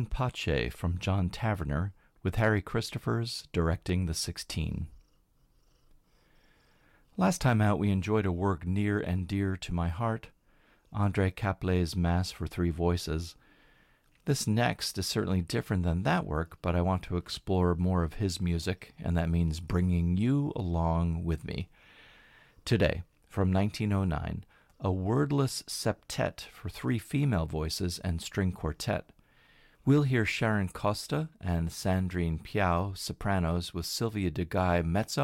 Pace from John Taverner, with Harry Christophers directing the 16. Last time out, we enjoyed a work near and dear to my heart, André Caplet's Mass for Three Voices. This next is certainly different than that work, but I want to explore more of his music, and that means bringing you along with me. Today, from 1909, a wordless septet for three female voices and string quartet. We'll hear Sharon Costa and Sandrine Piau, sopranos, with Sylvia de Guy, mezzo,